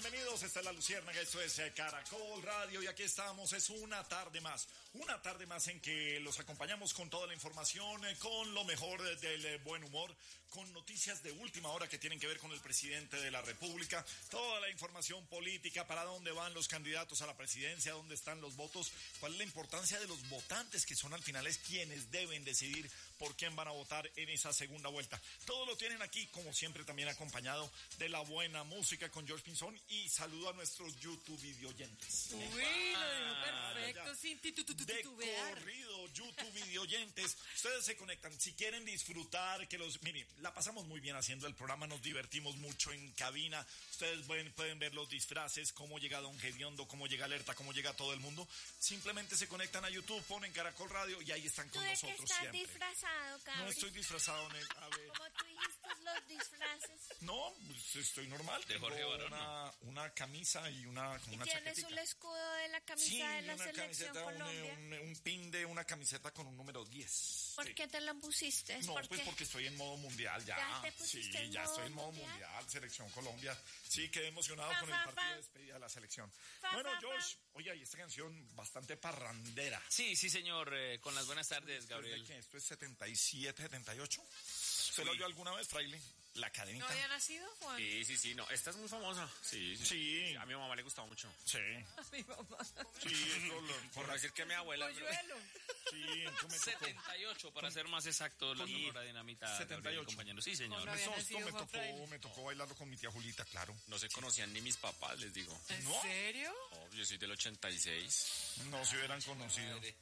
bienvenidos, esta es La Luciérnaga, esto es Caracol Radio y aquí estamos, es una tarde más en que los acompañamos con toda la información, con lo mejor del buen humor, con noticias de última hora que tienen que ver con el presidente de la República, toda la información política, para dónde van los candidatos a la presidencia, dónde están los votos, cuál es la importancia de los votantes que son al final es quienes deben decidir por quién van a votar en esa segunda vuelta. Todo lo tienen aquí, como siempre, también acompañado de la buena música con George Pinzón y saludo a nuestros YouTube videoyentes. Uy, lo dijo perfecto, sin titubear. De corrido, YouTube videoyentes. Ustedes se conectan, si quieren disfrutar, miren, la pasamos muy bien haciendo el programa, nos divertimos mucho en cabina. Ustedes pueden ver los disfraces, cómo llega Don Gediondo, cómo llega Alerta, cómo llega todo el mundo. Simplemente se conectan a YouTube, ponen Caracol Radio y ahí están con nosotros ¿Tú de qué estás siempre. disfrazado, Cabri? No estoy disfrazado, a ver. Como tú dijiste los disfraces. No, pues estoy normal. De Jorge Tengo Barón, una camisa y una ¿Tienes chaquetita. el escudo de la camisa Sí, de la una selección camiseta, Colombia? un pin de una camiseta con un número 10. ¿Por Sí. qué te la pusiste? No, ¿Por pues qué? porque estoy en modo mundial ya. ¿Ya te pusiste sí, en ya modo estoy en modo mundial? mundial, selección Colombia. Sí, quedé emocionado Fa, con fa, el partido fa. de despedida de la selección. Fa, Bueno, fa, George, oye, y esta canción bastante parrandera. Sí, señor. Con las buenas tardes, Gabriel. ¿De qué? ¿Esto es 77, 78? ¿Se lo oyó alguna vez, Fraile? La cadenita. ¿No había nacido, Juan? Sí. No, esta es muy famosa. Sí. A mi mamá le gustaba mucho. Sí. A mi mamá. Sí, Por no decir que a mi abuela. Polluelo. Sí, eso me tocó. 78, para ser más exacto, la Sonora Dinamita. 78. Compañero. Sí, señor. No había Eso nacido Juan Fraile. me tocó bailarlo con mi tía Julita, claro. No se conocían ni mis papás, les digo. ¿En ¿No? serio? Oh, yo soy del 86. No se hubieran conocido. Madre.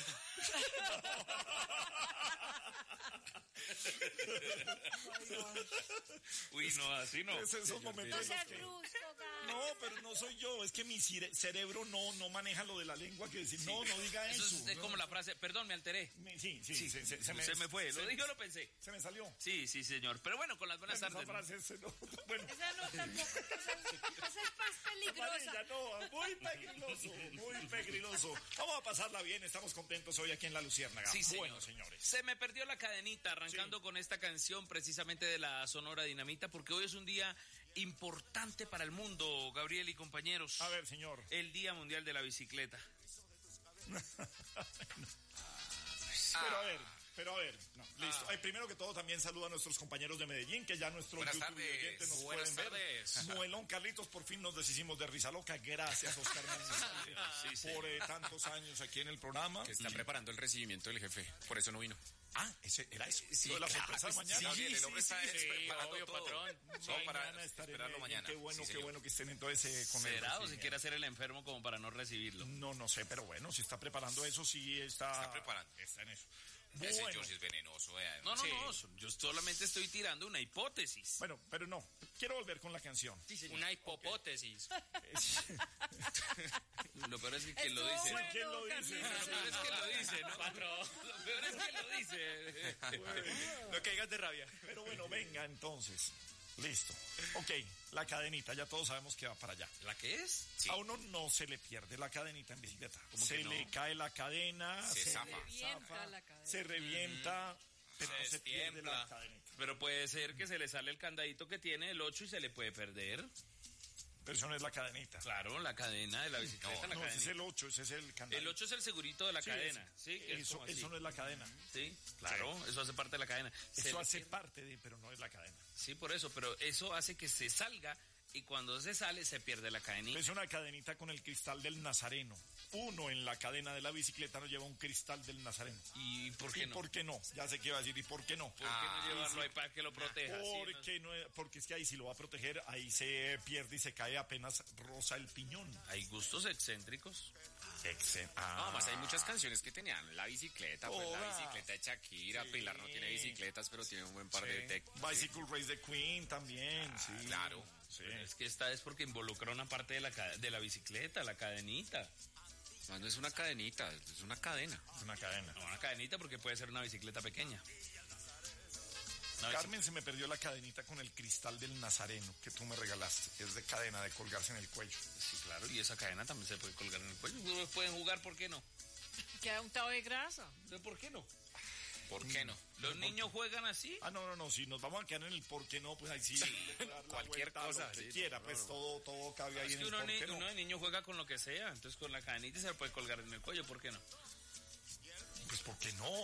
Uy, no, así no. Es esos momentos No en los seas que... brusco, Gaby. No, pero no soy yo, es que mi cerebro no maneja lo de la lengua que decir, no diga eso. Eso es no. como la frase, perdón, me alteré. Sí, Se me fue, lo dije o lo pensé. Se me salió. Sí, señor. Pero bueno, con las buenas Esa tardes. frase bueno, Esa no tampoco. Esa es más peligrosa. amarilla, no, muy pegriloso. Vamos a pasarla bien, estamos contentos hoy aquí en La Luciérnaga. Sí, señor. Bueno, señores. Se me perdió la cadenita arrancando con esta canción precisamente de la Sonora Dinamita, porque hoy es un día importante para el mundo, Gabriel y compañeros. A ver, señor. El Día Mundial de la Bicicleta. Pero a ver, no, listo. Primero que todo también saludo a nuestros compañeros de Medellín, que ya nuestros Buenas YouTube tardes. oyentes nos Buenas pueden tardes. ver. Noelón Carlitos, por fin nos deshicimos de Risa Loca. Gracias, Oscar Manzanero, Sí. por tantos años aquí en el programa. Que está preparando el recibimiento del jefe, por eso no vino. Ese era eso. Sí, Lo de la claro, sorpresa de mañana. sí, el hombre está preparando obvio, todo. patrón. Solo para Mañana estaré esperarlo en- mañana. Qué bueno, Sí, qué señor. bueno que estén entonces con el ¿Será o se recibimiento. quiere hacer el enfermo como para no recibirlo? No sé, pero bueno, si está preparando eso, sí Está preparando. Está en eso. Ese Bueno. George es venenoso, No, Sí. yo solamente estoy tirando una hipótesis. Bueno, pero no. Quiero volver con la canción. Sí, señor. Una hipótesis. Lo peor es que quien lo Estuvo dice. bueno, ¿Quién lo dice? Camilo. Lo peor es que lo dice, ¿no, patrón? Lo peor es que lo dice. No caigas de rabia. Pero bueno, venga entonces. Listo. Ok, la cadenita, ya todos sabemos que va para allá. ¿La qué es? Sí. A uno no se le pierde la cadenita en bicicleta. ¿Cómo Se que no? le cae la cadena, Se zafa. Revienta la cadena. se revienta, pero Se no se pierde destiembla. la cadenita. Pero puede ser que se le sale el candadito que tiene el 8 y se le puede perder. Pero eso no es la cadenita. Claro, la cadena de la bicicleta. No, la ese es cadenita. el 8, ese es el candado. El 8 es el segurito de la cadena. Sí, que es como así. Eso no es la cadena. Sí, claro, eso hace parte de la cadena. Se Eso le hace pierde. parte de, pero no es la cadena. Sí, por eso, pero eso hace que se salga y cuando se sale se pierde la cadenita. Es una cadenita con el cristal del Nazareno. Uno en la cadena de la bicicleta no lleva un cristal del Nazareno. ¿Y por qué ¿Y no? por qué no? Ya sé qué iba a decir, ¿y por qué no? ¿Por qué no llevarlo ahí para que lo proteja? Sí, ¿no? Porque es que ahí si lo va a proteger, ahí se pierde y se cae apenas rosa el piñón. Hay gustos excéntricos. No, más hay muchas canciones que tenían la bicicleta, pues la Todas. bicicleta de Shakira, Sí. Pilar no tiene bicicletas, pero tiene un buen par de tech. Bicycle Race the Queen también, sí. Claro. Sí. Es que esta es porque involucra una parte de la bicicleta, la cadenita. No es una cadenita, es una cadena. Es una cadena. No, una cadenita porque puede ser una bicicleta pequeña. Una Carmen, se me perdió la cadenita con el cristal del Nazareno que tú me regalaste, que es de cadena, de colgarse en el cuello. Sí, claro, y esa cadena también se puede colgar en el cuello. Ustedes pueden jugar, ¿por qué no? Queda untado de grasa. ¿Por qué no? ¿Por qué no? ¿Los niños juegan así? No, si nos vamos a quedar en el por qué no, pues ahí sí. le puede dar la cualquier vuelta a lo cosa, que sí, quiera, no, pues no. todo cabe ahí Es en que el por qué no. uno de niño juega con lo que sea, entonces con la cadenita se le puede colgar en el cuello, ¿por qué no? Pues ¿por qué no?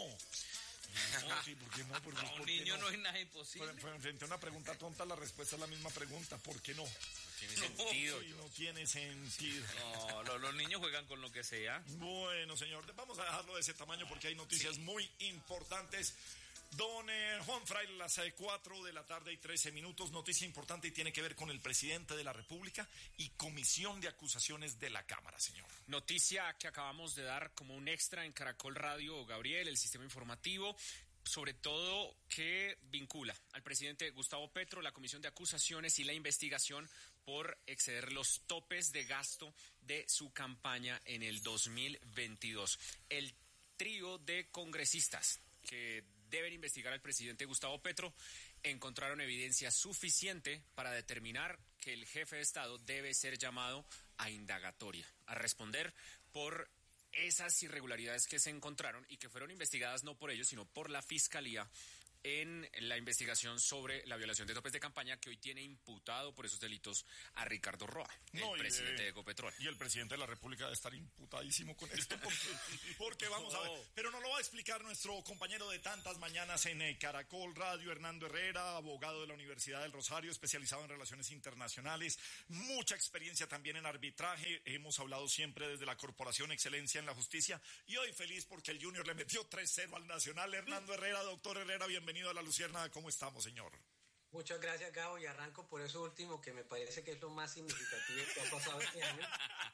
No, sí, ¿por qué no? Porque, A un ¿por qué niño no hay nada imposible. Frente a una pregunta tonta, la respuesta es la misma pregunta. ¿Por qué no? Tiene sentido. Sí, no tiene sentido. No, los niños juegan con lo que sea. Bueno, señor, vamos a dejarlo de ese tamaño porque hay noticias muy importantes. Don Juan Fraile, las 4 de la tarde y 13 minutos, noticia importante y tiene que ver con el presidente de la República y comisión de acusaciones de la Cámara, señor. Noticia que acabamos de dar como un extra en Caracol Radio, Gabriel, el sistema informativo, sobre todo que vincula al presidente Gustavo Petro, la comisión de acusaciones y la investigación por exceder los topes de gasto de su campaña en el 2022. El trío de congresistas que deben investigar al presidente Gustavo Petro encontraron evidencia suficiente para determinar que el jefe de Estado debe ser llamado a indagatoria, a responder por esas irregularidades que se encontraron y que fueron investigadas no por ellos, sino por la Fiscalía en la investigación sobre la violación de topes de campaña que hoy tiene imputado por esos delitos a Ricardo Roa, el presidente de Ecopetrol. Y el presidente de la República debe estar imputadísimo con esto porque vamos a ver, pero nos lo va a explicar nuestro compañero de tantas mañanas en Caracol Radio, Hernando Herrera, abogado de la Universidad del Rosario, especializado en relaciones internacionales, mucha experiencia también en arbitraje, hemos hablado siempre desde la Corporación Excelencia en la Justicia y hoy feliz porque el Junior le metió 3-0 al Nacional. Hernando Herrera, doctor Herrera, bienvenido a La Luciérnaga, ¿cómo estamos, señor? Muchas gracias, Gabo, y arranco por eso último, que me parece que es lo más significativo que ha pasado este año.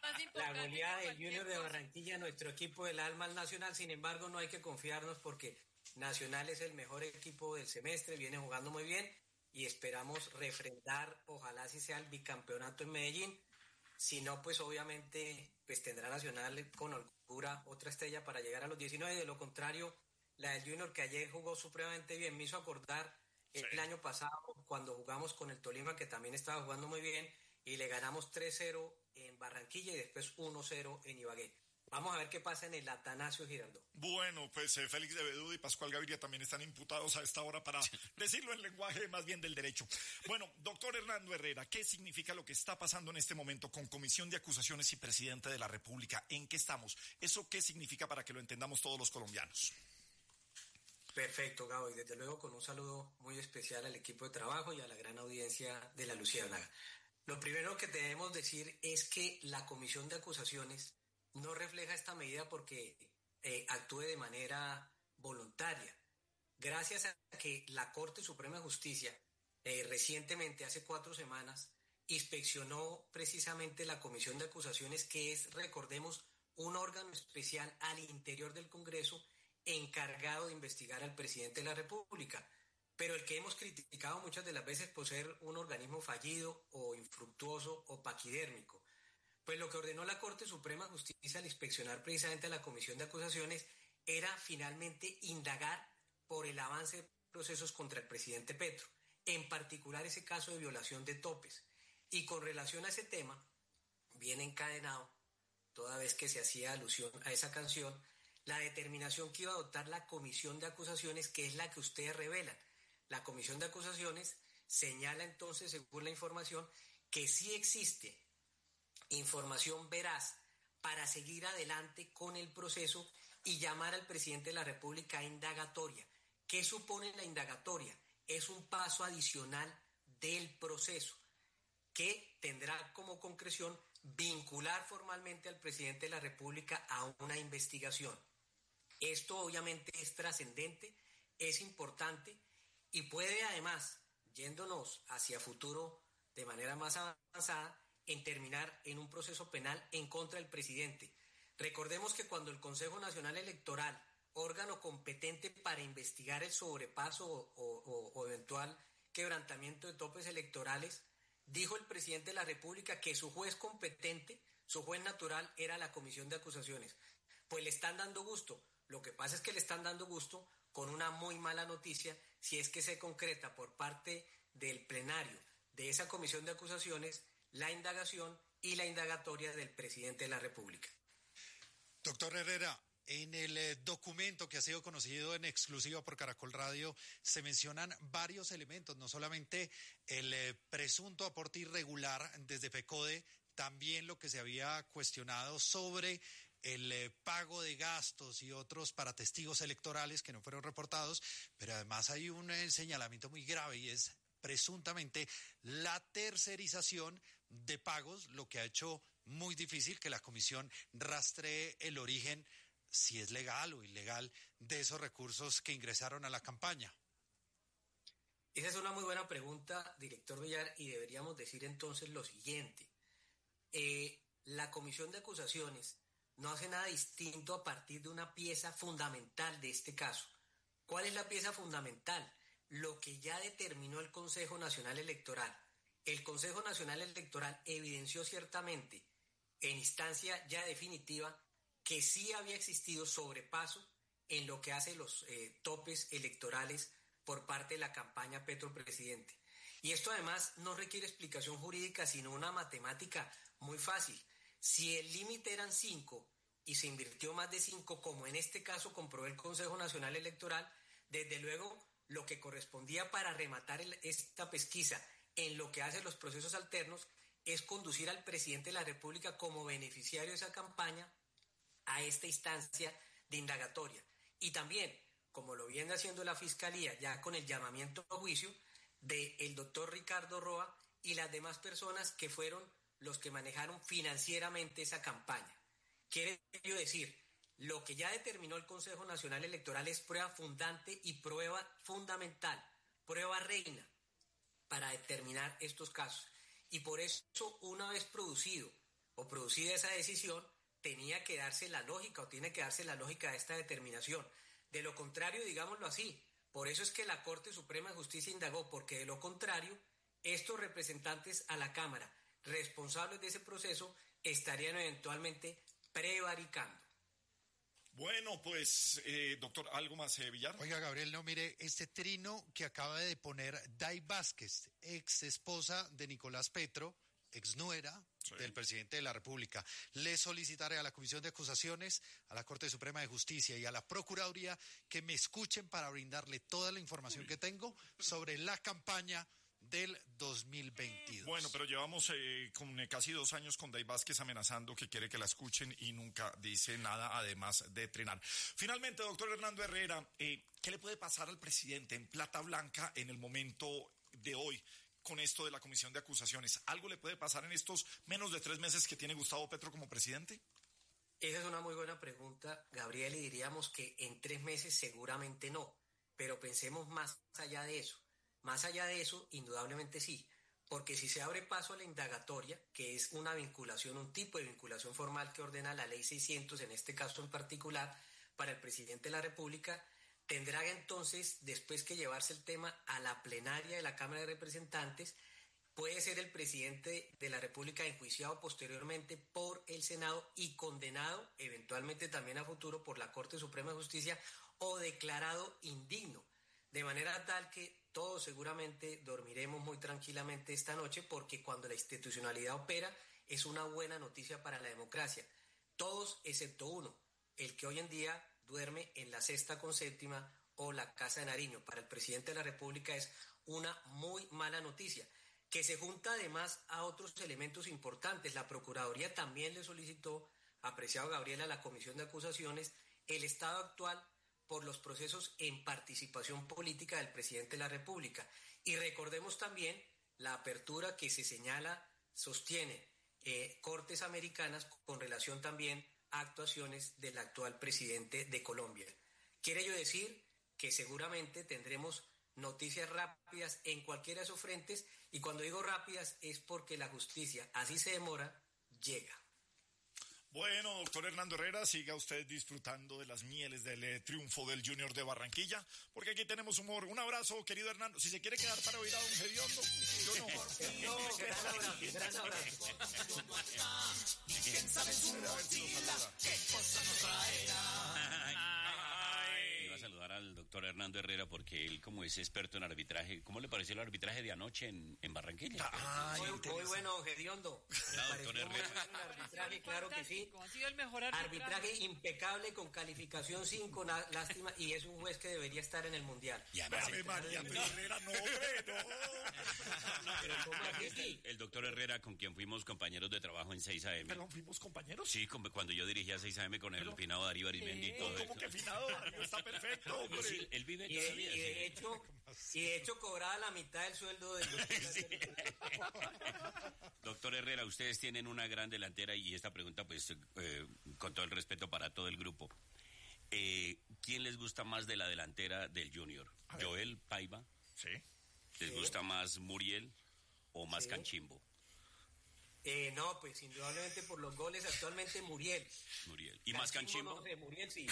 La goleada del Junior de Barranquilla, nuestro equipo del alma al Nacional. Sin embargo, no hay que confiarnos porque Nacional es el mejor equipo del semestre, viene jugando muy bien y esperamos refrendar, ojalá si sea el bicampeonato en Medellín. Si no, pues obviamente pues tendrá Nacional con holgura otra estrella para llegar a los 19, y de lo contrario, la del Junior, que ayer jugó supremamente bien, me hizo acordar el año pasado cuando jugamos con el Tolima, que también estaba jugando muy bien, y le ganamos 3-0 en Barranquilla y después 1-0 en Ibagué. Vamos a ver qué pasa en el Atanasio Girardot. Bueno, pues Félix de Bedú y Pascual Gaviria también están imputados a esta hora para decirlo en lenguaje más bien del derecho. Bueno, doctor Hernando Herrera, ¿qué significa lo que está pasando en este momento con Comisión de Acusaciones y Presidente de la República? ¿En qué estamos? ¿Eso qué significa para que lo entendamos todos los colombianos? Perfecto, Gabo, y desde luego con un saludo muy especial al equipo de trabajo y a la gran audiencia de La Luciérnaga. Lo primero que debemos decir es que la Comisión de Acusaciones no refleja esta medida porque actúe de manera voluntaria. Gracias a que la Corte Suprema de Justicia recientemente, hace 4 semanas, inspeccionó precisamente la Comisión de Acusaciones, que es, recordemos, un órgano especial al interior del Congreso encargado de investigar al presidente de la República, pero el que hemos criticado muchas de las veces por ser un organismo fallido o infructuoso o paquidérmico. Pues lo que ordenó la Corte Suprema de Justicia al inspeccionar precisamente a la Comisión de Acusaciones era finalmente indagar por el avance de procesos contra el presidente Petro, en particular ese caso de violación de topes. Y con relación a ese tema, viene encadenado, toda vez que se hacía alusión a esa canción, la determinación que iba a adoptar la Comisión de Acusaciones, que es la que ustedes revelan. La Comisión de Acusaciones señala entonces, según la información, que sí existe información veraz para seguir adelante con el proceso y llamar al presidente de la República a indagatoria. ¿Qué supone la indagatoria? Es un paso adicional del proceso que tendrá como concreción vincular formalmente al presidente de la República a una investigación. Esto obviamente es trascendente, es importante y puede además, yéndonos hacia futuro de manera más avanzada, en terminar en un proceso penal en contra del presidente. Recordemos que cuando el Consejo Nacional Electoral, órgano competente para investigar el sobrepaso o eventual quebrantamiento de topes electorales, dijo el presidente de la República que su juez competente, su juez natural, era la Comisión de Acusaciones. Pues le están dando gusto. Lo que pasa es que le están dando gusto con una muy mala noticia si es que se concreta por parte del plenario de esa Comisión de Acusaciones la indagación y la indagatoria del presidente de la República. Doctor Herrera, En el documento que ha sido conocido en exclusiva por Caracol Radio se mencionan varios elementos, no solamente el presunto aporte irregular desde FECODE, también lo que se había cuestionado sobre el pago de gastos y otros para testigos electorales que no fueron reportados, pero además hay un señalamiento muy grave y es presuntamente la tercerización de pagos, lo que ha hecho muy difícil que la comisión rastree el origen, si es legal o ilegal, de esos recursos que ingresaron a la campaña. Esa es una muy buena pregunta, director Villar, y deberíamos decir entonces lo siguiente. La comisión de acusaciones no hace nada distinto a partir de una pieza fundamental de este caso. ¿Cuál es la pieza fundamental? Lo que ya determinó el Consejo Nacional Electoral. El Consejo Nacional Electoral evidenció ciertamente, en instancia ya definitiva, que sí había existido sobrepaso en lo que hace los topes electorales por parte de la campaña Petro Presidente. Y esto además no requiere explicación jurídica, sino una matemática muy fácil. Si el límite eran 5 y se invirtió más de 5, como en este caso comprobó el Consejo Nacional Electoral, desde luego lo que correspondía para rematar esta pesquisa en lo que hacen los procesos alternos es conducir al presidente de la República como beneficiario de esa campaña a esta instancia de indagatoria. Y también, como lo viene haciendo la Fiscalía, ya con el llamamiento a juicio del doctor Ricardo Roa y las demás personas que fueron los que manejaron financieramente esa campaña. Quiere decir, lo que ya determinó el Consejo Nacional Electoral es prueba fundante y prueba fundamental, prueba reina para determinar estos casos. Y por eso, una vez producida esa decisión, tenía que darse la lógica o tiene que darse la lógica de esta determinación. De lo contrario, digámoslo así, por eso es que la Corte Suprema de Justicia indagó, porque de lo contrario, estos representantes a la Cámara, responsables de ese proceso, estarían eventualmente prevaricando. Bueno, pues, doctor, ¿algo más, Villar? Oiga, Gabriel, no, mire, este trino que acaba de poner Day Vázquez, ex esposa de Nicolás Petro, ex nuera del presidente de la República. Le solicitaré a la Comisión de Acusaciones, a la Corte Suprema de Justicia y a la Procuraduría que me escuchen para brindarle toda la información que tengo sobre la campaña del 2022. Bueno, pero llevamos casi 2 años con Day Vázquez amenazando que quiere que la escuchen y nunca dice nada, además de trinar. Finalmente, doctor Hernando Herrera, ¿qué le puede pasar al presidente en plata blanca en el momento de hoy con esto de la comisión de acusaciones? ¿Algo le puede pasar en estos menos de 3 meses que tiene Gustavo Petro como presidente? Esa es una muy buena pregunta, Gabriel, y diríamos que en 3 meses seguramente no, pero pensemos más allá de eso. Más allá de eso, indudablemente sí, porque si se abre paso a la indagatoria, que es una vinculación, un tipo de vinculación formal que ordena la Ley 600, en este caso en particular, para el presidente de la República, tendrá entonces después que llevarse el tema a la plenaria de la Cámara de Representantes. Puede ser el presidente de la República enjuiciado posteriormente por el Senado y condenado eventualmente también a futuro por la Corte Suprema de Justicia o declarado indigno. De manera tal que todos seguramente dormiremos muy tranquilamente esta noche, porque cuando la institucionalidad opera es una buena noticia para la democracia. Todos excepto uno, el que hoy en día duerme en la Sexta con Séptima o la Casa de Nariño. Para el presidente de la República es una muy mala noticia, que se junta además a otros elementos importantes. La Procuraduría también le solicitó, apreciado Gabriel, a la Comisión de Acusaciones el estado actual por los procesos en participación política del presidente de la República. Y recordemos también la apertura que se señala, sostiene Cortes Americanas con relación también a actuaciones del actual presidente de Colombia. Quiere ello decir que seguramente tendremos noticias rápidas en cualquiera de esos frentes, y cuando digo rápidas es porque la justicia, así se demora, llega. Bueno, doctor Hernando Herrera, siga usted disfrutando de las mieles del triunfo del Junior de Barranquilla, porque aquí tenemos humor. Un abrazo, querido Hernando. Si se quiere quedar para oír a don Gediondo, yo no. No, gran abrazo. ¿Quién sabe su mochila? ¿Qué cosa nos traerá? a saludar al doctor Hernando Herrera porque él, como es experto en arbitraje, ¿cómo le pareció el arbitraje de anoche en Barranquilla? Muy bueno, Gediondo. Doctor Herrera. Arbitraje, claro que sí. Ha sido el mejor arbitraje Impecable con calificación 5, lástima, y es un juez que debería estar en el Mundial. Y además, María Herrera, no, hombre, no. El doctor Herrera, con quien fuimos compañeros de trabajo en 6 AM. ¿Perdón, fuimos compañeros? Sí, cuando yo dirigía 6 AM con el finado Darío Arizmendi y todo ¿Cómo eso. que finado Darío? Está perfecto, hombre. Sí, él vive Y todavía. de hecho cobraba la mitad del sueldo del Doctor Herrera, ustedes tienen una gran delantera y esta pregunta, pues, con todo el respeto para todo el grupo. ¿Quién les gusta más de la delantera del Junior? ¿Joel Paiva? Sí. ¿Les gusta más Muriel o más Sí. Canchimbo? No, pues indudablemente por los goles actualmente Muriel. ¿Y más Canchimbo? No sé, Muriel sí.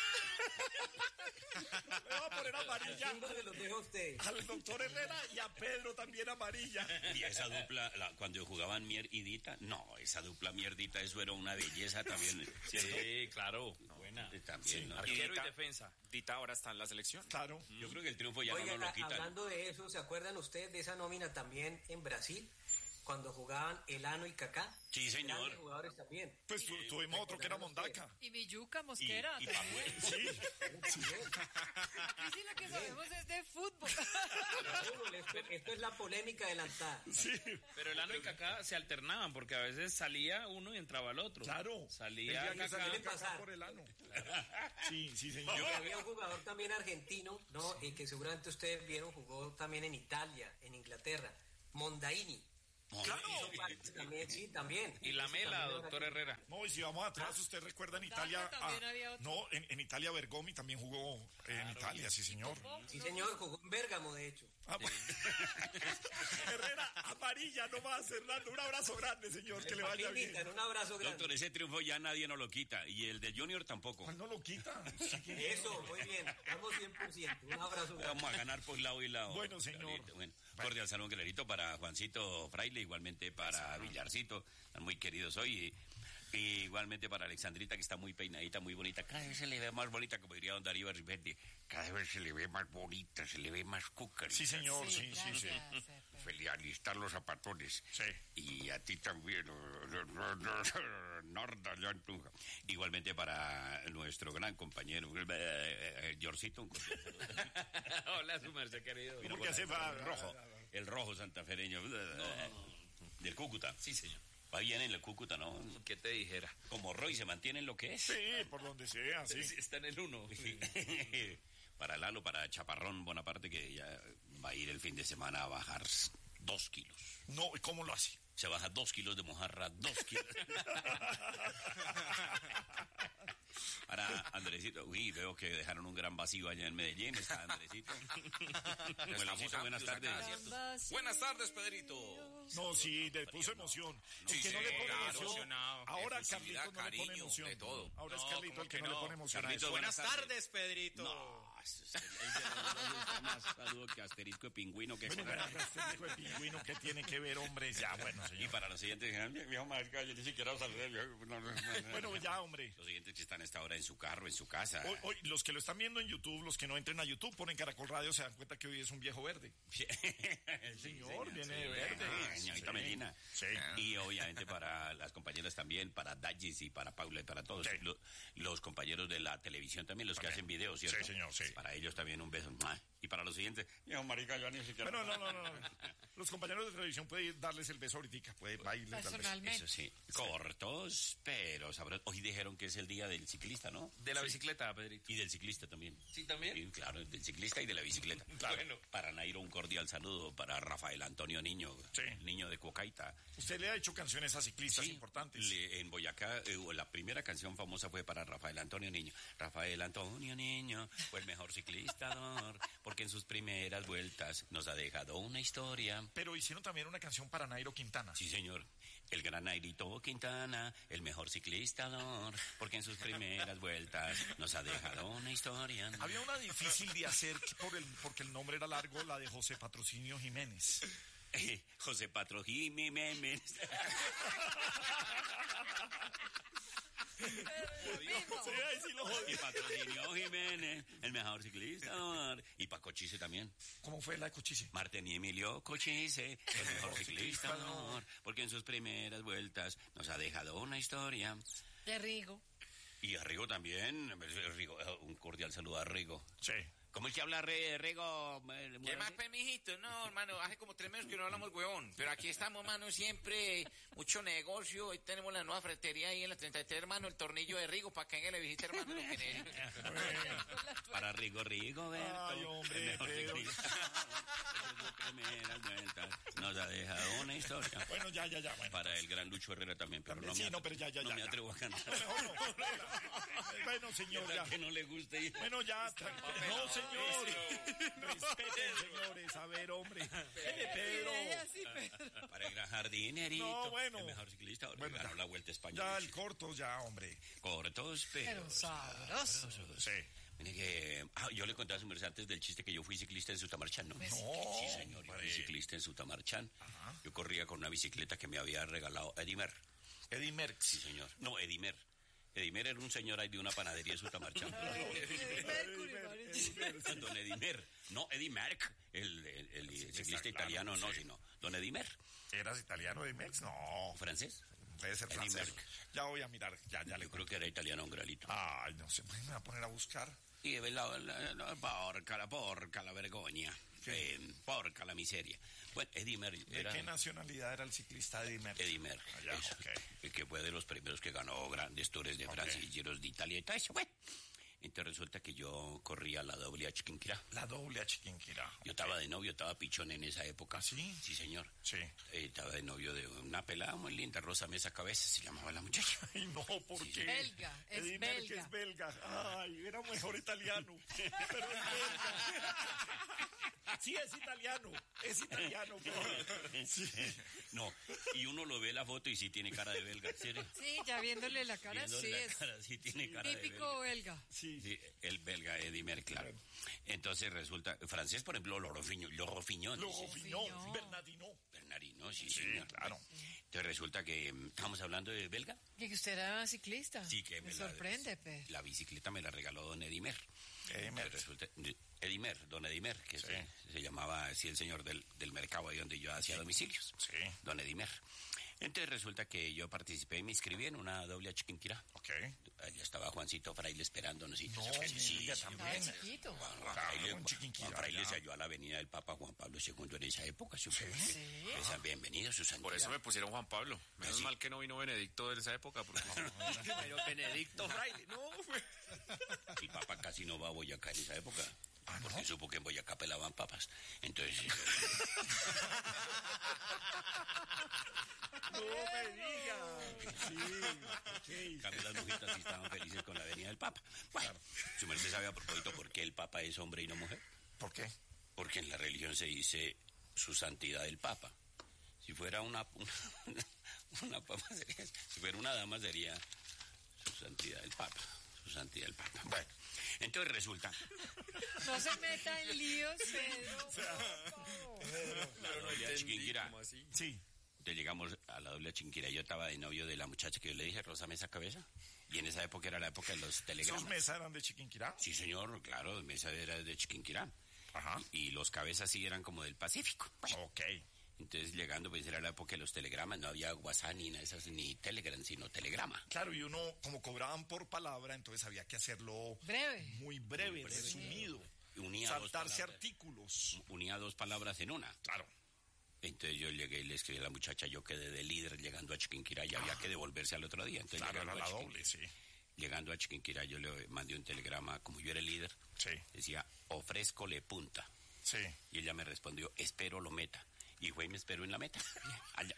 Le voy a poner amarilla Canchimbo se los dejo a ustedes. al doctor Herrera y a Pedro también amarilla. Y esa dupla, cuando jugaban Mier y Dita, no, esa dupla Mierdita, eso era una belleza también. Sí, claro. Buena. También, ¿no? Arquero y defensa. Dita ahora está en la selección. Claro. Yo creo que el triunfo ya Oiga, no lo quitan. hablando de eso, ¿se acuerdan ustedes de esa nómina también en Brasil? Cuando jugaban Elano y Kaká. Sí, señor. Grandes jugadores también. Pues tuvimos otro que era Mondaca. Y Villuca, Mosquera. Y también. Pajuel. Sí. Aquí sí lo que sabemos es de fútbol. Esto es la polémica adelantada. Sí. Pero el Ano y Kaká se alternaban porque a veces salía uno y entraba el otro. Claro. Salía El día que Kaká. salió pasar. Kaká por el ano. Sí, sí, señor. Y había un jugador también argentino, ¿no? Que seguramente ustedes vieron, jugó también en Italia, en Inglaterra. Mondaini. Claro. También, sí, también. Y la mela, doctor Herrera. No, y si vamos atrás, usted recuerda en Mondaca Italia. también había otro. No, en Italia Bergomi también jugó en Italia, sí, señor. Sí, señor, jugó en Bérgamo, de hecho. Ah, bueno. Herrera, amarilla, no va a hacer nada. Un abrazo grande, señor, que le vaya bien. Invitan, un abrazo grande. Doctor, ese triunfo ya nadie nos lo quita. Y el de Junior tampoco. ¿Cuál no lo quita? Eso, muy bien. Estamos 100%. Un abrazo grande. Vamos a ganar por lado y lado. Bueno, señor. Clarito, bueno. Cordial saludo, Clarito, para Juancito Fraile, igualmente para Villarcito, están muy queridos hoy. Y igualmente para Alexandrita, que está muy peinadita, muy bonita. Cada vez se le ve más bonita, como diría don Darío Arizmendi. Cada vez se le ve más bonita, se le ve más cuca. Sí, señor, sí. Feliz alistar los zapatones. Sí. Y a ti también, Norda, ya empuja. Igualmente para nuestro gran compañero, Yorcito. Hola, su merced, querido. ¿Por qué se va? El rojo santafereño. Del Cúcuta. Sí, señor. Va bien en el Cúcuta, ¿no? ¿Qué te dijera? Como Roy se mantiene en lo que es. Sí, por donde sea, sí. Está en el 1. Para Lalo, para Chaparrón Bonaparte, que ya va a ir el fin de semana a bajar 2 kilos. No, ¿cómo lo hace? Se baja 2 kilos de mojarra, 2 kilos. Para Andresito, uy, veo que dejaron un gran vacío allá en Medellín, está Andresito. Buenas tardes. Buenas tardes, Pedrito. No, sí, le puso emoción. Sí, El que no le pone claro, emoción. emocionado. Ahora Efusividad, Carlito no le pone cariño, emoción. de todo. Ahora es No, Carlito ¿cómo el que que no le no? pone emoción. Carlito, a eso. buenas tardes, Pedrito. No, eso es el más saludo que asterisco de pingüino que Bueno, este hijo de pingüino, ¿qué tiene que ver, hombre? Ya, bueno, Y señor. para los siguientes, viejo marica, yo ni siquiera saludé. Bueno, ya, hombre. Los siguientes que están a esta hora en su carro, en su casa. Hoy, los que lo están viendo en YouTube, los que no entren a YouTube, ponen Caracol Radio, se dan cuenta que hoy es un viejo verde. Señor, viene de verde. Señorita Sí. Medina. Sí. Y obviamente para las compañeras también, para Dallis y para Paula y para todos. Sí. Los compañeros de la televisión también, los que También. hacen videos, ¿cierto? Sí, señor, sí. Para ellos también un beso. ¡Mua! Y para los siguientes, viejo marica, yo ni siquiera... Bueno, no. Los compañeros de televisión pueden darles el beso ahorita, puede bailar. Personalmente. Eso sí, cortos, pero sabrosos. Hoy dijeron que es el día del ciclista, ¿no? De la bicicleta, Pedrito. Y del ciclista también. Sí, también. Sí, claro, del ciclista y de la bicicleta. Claro. Bueno. Para Nairo un cordial saludo, para Rafael Antonio Niño, Sí. niño de Cocaita. Usted le ha hecho canciones a ciclistas Sí, importantes. en Boyacá, la primera canción famosa fue para Rafael Antonio Niño. Rafael Antonio Niño fue el mejor ciclista, porque en sus primeras vueltas nos ha dejado una historia. Pero hicieron también una canción para Nairo Quintana. Sí, señor. El gran Nairito Quintana, el mejor ciclista, porque en sus primeras vueltas nos ha dejado una historia. Había una difícil de hacer porque el nombre era largo, la de José Patrocinio Jiménez. José Patrojímenes. Y patrocinio Jiménez, el mejor ciclista, honor. Y para Cochise también. ¿Cómo fue la de Cochise? Martín y Emilio Cochise, el mejor ciclista, honor. Porque en sus primeras vueltas nos ha dejado una historia. De Rigo. Y a Rigo también. Rigo, un cordial saludo a Rigo. Sí. ¿Cómo es que habla Rigo? ¿Qué más, pues, mijito? No, hermano, hace como 3 meses que no hablamos, huevón. Pero aquí estamos, mano, siempre mucho negocio. Hoy tenemos la nueva ferretería ahí en la 33, hermano, el tornillo de Rigo, para que venga y le visite, hermano, lo que necesite. Para Rigo, Berto. Ay, hombre, el mejor Pedro. ciclista. En sus primeras vueltas nos ha dejado una historia. Bueno, ya. Bueno, Para el gran Lucho Herrera también, pero también, no sí, me, no, pero ya. me atrevo a cantar. Mejor no. Bueno, señor, ya. Que no le guste. Bueno, ya, no, señor. Respeten, señores. A ver, hombre. Pedro. Para el gran jardinerito. No, bueno. El mejor ciclista. Ahora Bueno, ganó ya. la Vuelta a España. Ya, el corto, ya, hombre. Cortos, pero sabrosos. Sí. Mire que... yo le conté a su merced antes del chiste que yo fui ciclista en Sutamarchán, ¿no? No, Sí, señor, yo fui ciclista en Sutamarchán. Yo corría con una bicicleta que me había regalado Edimer. Eddie Merckx. Sí, señor. No, Edimer. Edimer era un señor ahí de una panadería en Sutamarchán. Don Edimer. No, Eddie Merck, el ciclista italiano, no, sino Don Edimer. ¿Eras italiano, Eddie Merckx? No. ¿Francés? Debe ser Eddie francés. Merckx. Ya voy a mirar, ya le Yo creo que era italiano un gralito. Ay, no sé, me voy a poner a buscar. Y la porca, la vergogna. Porca, la miseria. Bueno, Eddie Merckx ¿De era... qué nacionalidad era el ciclista Eddie Merckx? Eddie Merckx, Ya, eso, ok. el que fue de los primeros que ganó grandes tours de Francia y giros de Italia y todo eso. Bueno, entonces resulta que yo corría la doble a Chiquinquirá. La doble a Chiquinquirá. Yo estaba de novio, estaba pichón en esa época. ¿Sí? Sí, señor. Sí. Estaba de novio de una pelada muy linda, Rosa Mesa Cabeza, se llamaba la muchacha. Ay, no, ¿por qué? Belga, es Eddie Merckx belga. es belga. Ay, era mejor italiano, pero es belga. Sí, es italiano, pero... Sí. No, y uno lo ve la foto y sí tiene cara de belga, ¿serio? Sí, ya viéndole la cara, Viéndole sí la es. cara, sí tiene cara de Típico belga. Sí. Sí, el belga Eddie Merckx, claro. Entonces resulta, francés, por ejemplo, Lorofiñón. Logofiñón, Bernardino, sí, Sí, señor. claro. Entonces resulta que estamos hablando de belga. Y que usted era ciclista. Sí, que me sorprende, pe. La bicicleta me la regaló don Edimer. Eddie Merckx. Resulta, don Edimer, que Sí. se llamaba así el señor del mercado ahí donde yo hacía domicilios. Sí. Don Edimer. Entonces resulta que yo participé y me inscribí en una doble a Chiquinquirá. Ok. Allá estaba Juancito Fraile esperándonos. Y No, sí, mira, sí, también. Estaba chiquito. Juan Claro, Fraile, en Chiquinquirá, Juan Fraile ya. se halló a la avenida del Papa Juan Pablo II en esa época. Sí. Bienvenido, su santidad. Por eso me pusieron Juan Pablo. Menos Sí. mal que no vino Benedicto de esa época. Porque... Pero Benedicto Fraile, no, El Papa casi no va a Boyacá en esa época. ¿Ah, no? Porque supo que en Boyacá pelaban papas. Entonces... No me diga. Sí, En cambio, las mujitas sí estaban felices con la venida del Papa. Bueno, su merced sabe a propósito por qué el Papa es hombre y no mujer. ¿Por qué? Porque en la religión se dice su santidad el Papa. Si fuera una papa sería, si fuera una dama sería su santidad el Papa. Su santidad el Papa. Bueno, entonces resulta. No se meta en líos, Pedro. La doble a Chiquinquirá. ¿Cómo así? Sí. Entonces llegamos a la doble a Chiquinquirá. Yo estaba de novio de la muchacha que yo le dije, Rosa Mesa Cabeza. Y en esa época era la época de los ¿Esos telegramas. mesas eran de Chiquinquirá? Sí, señor, claro, Mesa era de Chiquinquirá. Ajá. Y los cabezas sí eran como del Pacífico. Bueno, Ok. entonces llegando, pues era la época de los telegramas, no había WhatsApp ni nada de esas, ni Telegram, sino telegrama. Claro, y uno, como cobraban por palabra, entonces había que hacerlo Breve. muy breve, resumido. Unía Saltarse dos palabras. artículos. Unía dos palabras en una. Claro. Entonces yo llegué y le escribí a la muchacha, yo quedé de líder llegando a Chiquinquirá y había que devolverse al otro día. Entonces, Claro, era llegando a la Chiquinquirá- doble, sí. Llegando a Chiquinquirá yo le mandé un telegrama, como yo era el líder, Sí, decía, ofrézcole punta. sí. Y ella me respondió, espero lo meta. Y fue y me esperó en la meta. Allá.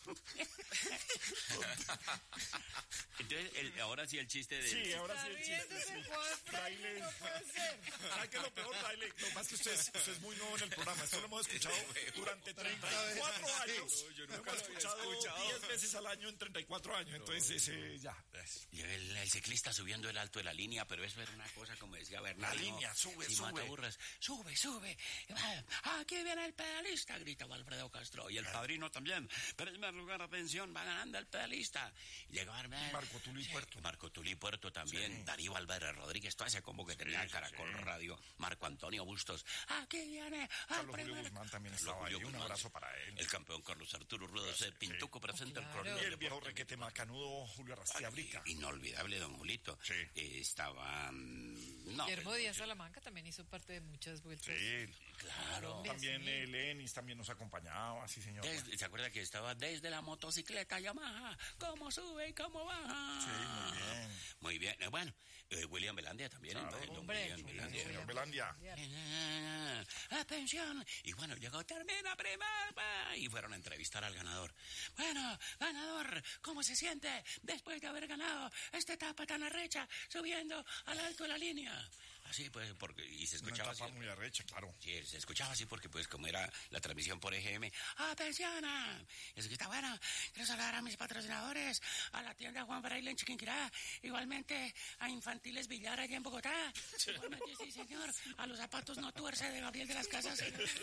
Entonces, ahora sí el chiste de... Sí, ahora sí el chiste. Riéndose, Sí. Juan Fraile. Fraile, no puede ser. ¿Sabe qué es lo peor, Fraile? Lo más que usted es muy nuevo en el programa. Esto lo hemos escuchado durante 34 años. yo Lo nunca hemos lo había escuchado escuchado. 10 veces al año en 34 años. Entonces, ya. Y el ciclista subiendo el alto de la línea, pero eso era una cosa como decía Bernardo. La línea, sube, si sube. mata burras, sube. Aquí viene el pedalista, gritaba Alfredo Alfredo Castro. Y el padrino también. Primer lugar, atención, va ganando el pedalista. Llegó a Marco Tulio Puerto. Marco Tulio Puerto también. Sí. Darío Álvarez Rodríguez, todo ese combo que tenía Caracol Radio. Marco Antonio Bustos. Aquí viene Carlos Julio Guzmán también estaba ahí. Un abrazo para él. El campeón Carlos Arturo Rueda Sí. Pintuco presenta el Claro. cronómetro. Y el viejo requete macanudo Julio Rastiabrica. Inolvidable, don Julito. Sí. Estaba... Guillermo Díaz Salamanca también hizo parte de muchas vueltas. Sí, claro. Colombia, también sí. Lenis también nos acompañaba, sí señor. ¿Se acuerda que estaba desde la motocicleta Yamaha? ¿Cómo sube y cómo baja? Sí, muy bien. Muy bien. Bueno, William Belandia también. Claro, don hombre, William sí, Belandia. Señor Belandia. Atención. Y bueno, llegó, termina primero. Y fueron a entrevistar al ganador. Bueno, ganador, ¿cómo se siente después de haber ganado esta etapa tan arrecha, subiendo al alto de la línea? Así pues, porque, y se Una escuchaba etapa así. muy arrecha, claro. Sí, se escuchaba así porque pues como era la transmisión por EGM, ¡atención! Es que está bueno, quiero saludar a mis patrocinadores, a la tienda Juan Fraile en Chiquinquirá, igualmente a Infantiles Villar allá en Bogotá, igualmente sí señor, a los zapatos No Tuerce de Gabriel de las Casas,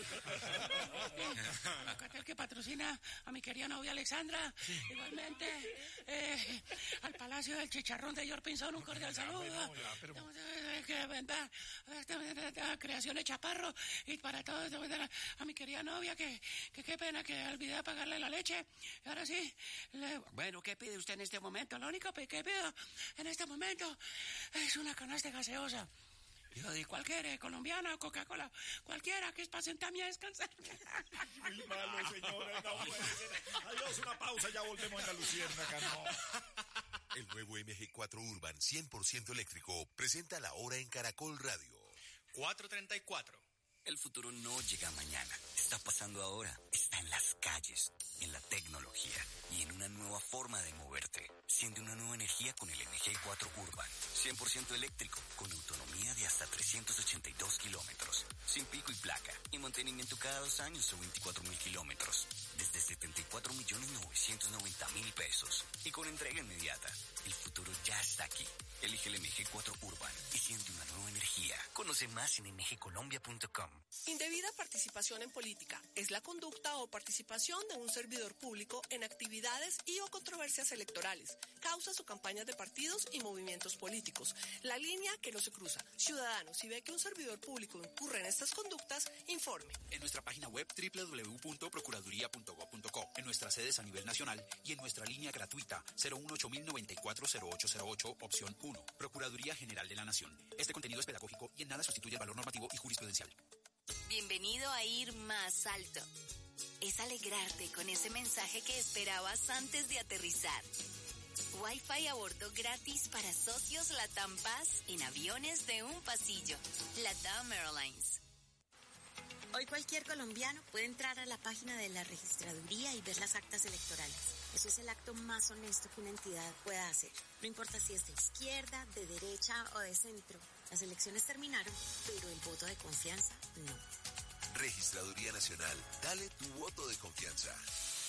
a Catel que patrocina a mi querida novia Alexandra, igualmente al Palacio del Chicharrón de George Pinzón, un cordial saludo. Que venda creación de Chaparro y para todos a mi querida novia que qué pena que olvidé pagarle la leche. Y ahora sí, bueno, ¿qué pide usted en este momento? Lo único que pido en este momento es una canasta gaseosa. Yo digo, ¿cuál quiere? ¿Colombiana o Coca-Cola? Cualquiera, que es para sentarme a descansar. Muy malo, señora, no puede ser. Adiós, una pausa, ya volvemos en la Luciérnaga, no. El nuevo MG4 Urban 100% eléctrico presenta la hora en Caracol Radio. 4:34. El futuro no llega mañana, está pasando ahora, está en las calles, en la tecnología y en una nueva forma de moverte. Siente una nueva energía con el MG4 Urban, 100% eléctrico, con autonomía de hasta 382 kilómetros, sin pico y placa, y mantenimiento cada 2 años o 24.000 kilómetros, desde 74.990.000 pesos, y con entrega inmediata. El futuro ya está aquí. Elige el MG4 Urban y siente una nueva energía. Conoce más en mgcolombia.com. Indebida participación en política es la conducta o participación de un servidor público en actividades y o controversias electorales, causas o campañas de partidos y movimientos políticos. La línea que no se cruza. Ciudadano, si ve que un servidor público incurre en estas conductas, informe. En nuestra página web www.procuraduría.gov.co, en nuestras sedes a nivel nacional y en nuestra línea gratuita 018-094-0808, opción 1. Procuraduría General de la Nación. Este contenido es pedagógico y en nada sustituye el valor normativo y jurisprudencial. Bienvenido a Ir Más Alto. Es alegrarte con ese mensaje que esperabas antes de aterrizar. Wi-Fi a bordo gratis para socios Latam Paz en aviones de un pasillo. Latam Airlines. Hoy cualquier colombiano puede entrar a la página de la registraduría y ver las actas electorales. Eso es el acto más honesto que una entidad pueda hacer. No importa si es de izquierda, de derecha o de centro. Las elecciones terminaron, pero el voto de confianza no. Registraduría Nacional, dale tu voto de confianza.